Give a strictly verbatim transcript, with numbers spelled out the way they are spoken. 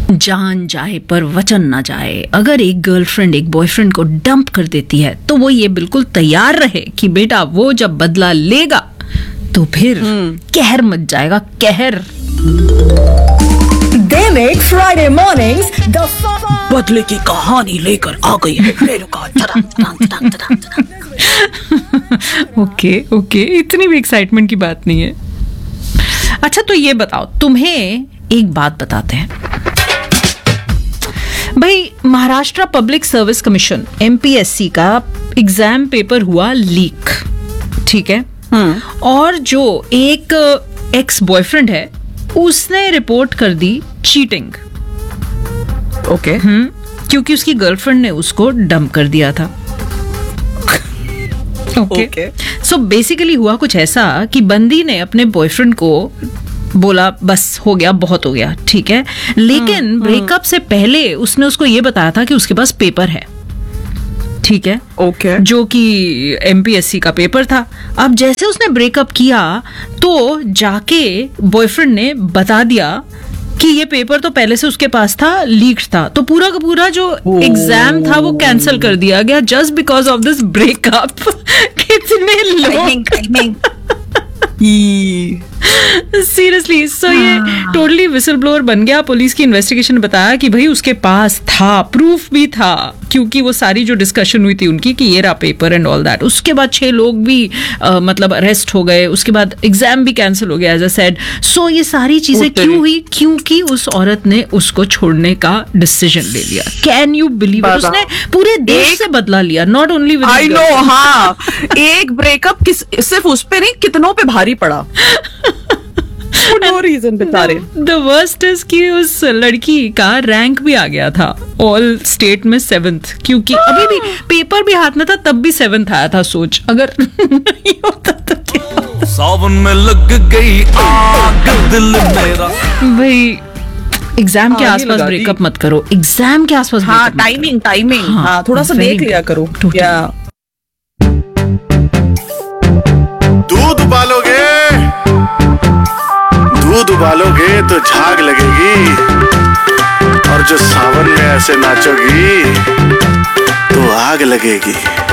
जान जाए पर वचन ना जाए। अगर एक गर्लफ्रेंड एक बॉयफ्रेंड को डंप कर देती है तो वो ये बिल्कुल तैयार रहे कि बेटा वो जब बदला लेगा तो फिर कहर मच जाएगा, कहर। दैनिक फ्राइडे मॉर्निंग्स द बदले की कहानी लेकर आ गई है रेणुका। ओके ओके, इतनी भी एक्साइटमेंट की बात नहीं है। अच्छा तो ये बताओ, तुम्हें एक बात बताते हैं भाई। Maharashtra public service commission MPSC का एग्जाम पेपर हुआ लीक, ठीक है। और जो एक एक्स बॉयफ्रेंड है उसने रिपोर्ट कर दी चीटिंग। Okay okay. हम्म क्योंकि उसकी गर्लफ्रेंड ने उसको डंप कर दिया था। ओके सो बेसिकली हुआ कुछ ऐसा कि बंदी ने अपने बॉयफ्रेंड को बोला बस हो गया, बहुत हो गया, ठीक है। लेकिन ब्रेकअप से पहले उसने उसको ये बताया था कि उसके पास पेपर है, ठीक है, ओके okay. जो कि एमपीएससी का पेपर था। अब जैसे उसने ब्रेकअप किया तो जाके बॉयफ्रेंड ने बता दिया कि ये पेपर तो पहले से उसके पास था, लीक्ड था। तो पूरा का पूरा जो एग्जाम था वो कैंसिल कर दिया गया just because of this breakup. कितने लोग सीरियसली। सो ये टोटली विसल ब्लोअर बन गया। पुलिस की इन्वेस्टिगेशन ने बताया कि भाई उसके पास था, प्रूफ भी था, क्योंकि वो सारी जो डिस्कशन हुई थी उनकी कि ये रहा पेपर एंड ऑल दैट। उसके बाद छह लोग भी आ, मतलब अरेस्ट हो गए, उसके बाद एग्जाम भी कैंसिल हो गया एज आई सेड। सो ये सारी चीजें क्यों हुई? क्योंकि उस औरत ने उसको छोड़ने का डिसीजन ले लिया। Can you believe? उसने पूरे देश से बदला लिया, not only with I know. हाँ, एक ब्रेकअप किस सिर्फ उस पे नहीं, कितनों पे भारी पड़ा। No reason, बेचारे। The worst is कि उस लड़की का रैंक भी आ गया था ऑल स्टेट में सेवेंथ, क्योंकि अभी भी पेपर भी हाथ में था तब भी सेवेंथ आया था। सोच अगर नहीं होता तो क्या। सावन में लग गई आग दिल मेरा। भाई एग्जाम के आसपास ब्रेकअप मत करो, एग्जाम के आसपास। हाँ, टाइमिंग टाइमिंग हाँ, थोड़ा सा देख लिया करो। क्या दूध उबालोगे दूध उबालोगे तो झाग लगेगी, और जो सावन में ऐसे नाचोगी तो आग लगेगी।